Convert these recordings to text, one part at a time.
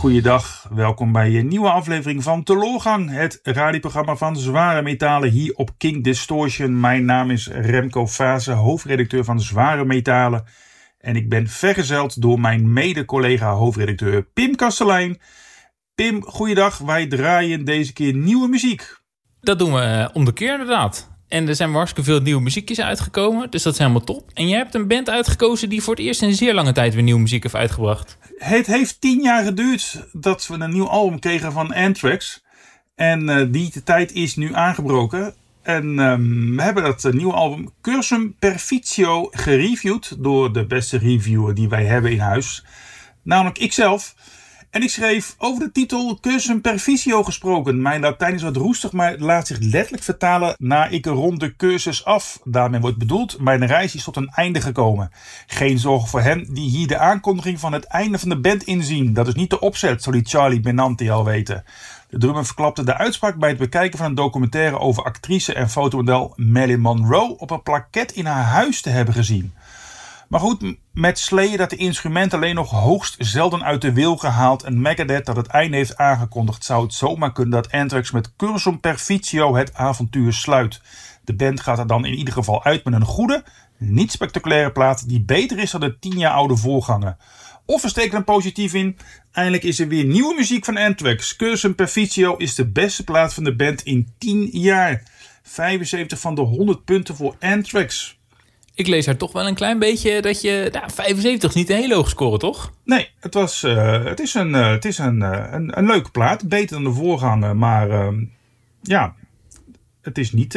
goeiedag. Welkom bij een nieuwe aflevering van Teloorgang, het radioprogramma van Zware Metalen hier op King Distortion. Mijn naam is Remco Vaassen, hoofdredacteur van Zware Metalen. En ik ben vergezeld door mijn mede-collega hoofdredacteur Pim Kastelein. Pim, goeiedag. Wij draaien deze keer nieuwe muziek. Dat doen we om de keer inderdaad. En er zijn hartstikke veel nieuwe muziekjes uitgekomen, dus dat is helemaal top. En jij hebt een band uitgekozen die voor het eerst in een zeer lange tijd weer nieuwe muziek heeft uitgebracht. Het heeft 10 jaar geduurd dat we een nieuw album kregen van Anthrax. En die tijd is nu aangebroken. En we hebben dat nieuwe album Cursum Perficio gereviewd door de beste reviewer die wij hebben in huis. Namelijk ikzelf. En ik schreef over de titel Cursum Perficio gesproken. Mijn Latijn is wat roestig, maar laat zich letterlijk vertalen naar ik rond de cursus af. Daarmee wordt bedoeld, mijn reis is tot een einde gekomen. Geen zorgen voor hen die hier de aankondiging van het einde van de band inzien. Dat is niet de opzet, zo liet Charlie Benante al weten. De drummer verklapte de uitspraak bij het bekijken van een documentaire over actrice en fotomodel Marilyn Monroe op een plaquette in haar huis te hebben gezien. Maar goed, met Slayer dat de instrumenten alleen nog hoogst zelden uit de wil gehaald en Megadeth dat het einde heeft aangekondigd, zou het zomaar kunnen dat Anthrax met Cursum Perficio het avontuur sluit. De band gaat er dan in ieder geval uit met een goede, niet spectaculaire plaat die beter is dan de 10 jaar oude voorganger. Of we steken er positief in, eindelijk is er weer nieuwe muziek van Anthrax. Cursum Perficio is de beste plaat van de band in 10 jaar. 75 van de 100 punten voor Anthrax. Ik lees daar toch wel een klein beetje dat je... 75 is niet een hele hoge score, toch? Nee, het is een leuke plaat. Beter dan de voorganger. Maar het is niet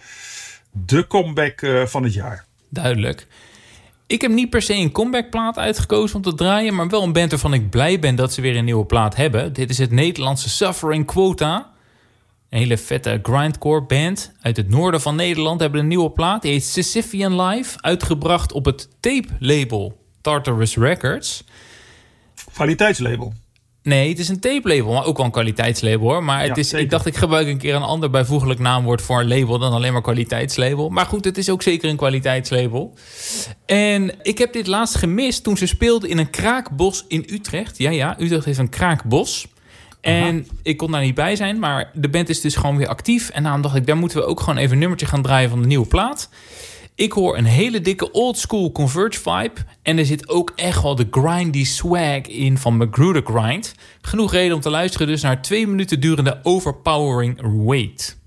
de comeback van het jaar. Duidelijk. Ik heb niet per se een comebackplaat uitgekozen om te draaien, maar wel een band waarvan ik blij ben dat ze weer een nieuwe plaat hebben. Dit is het Nederlandse Suffering Quota. Een hele vette grindcore band uit het noorden van Nederland hebben een nieuwe plaat. Die heet Sisyphean Life, uitgebracht op het tape-label Tartarus Records. Kwaliteitslabel? Nee, het is een tape-label, maar ook wel een kwaliteitslabel hoor. Maar ik dacht, ik gebruik een keer een ander bijvoeglijk naamwoord voor een label dan alleen maar kwaliteitslabel. Maar goed, het is ook zeker een kwaliteitslabel. En ik heb dit laatst gemist toen ze speelden in een kraakbos in Utrecht. Ja, Utrecht heeft een kraakbos. En ik kon daar niet bij zijn, maar de band is dus gewoon weer actief. En daarom dacht ik, daar moeten we ook gewoon even een nummertje gaan draaien van de nieuwe plaat. Ik hoor een hele dikke old school Converge vibe. En er zit ook echt wel de grindy swag in van Magruder Grind. Genoeg reden om te luisteren dus naar 2 minuten durende Overpowering Weight.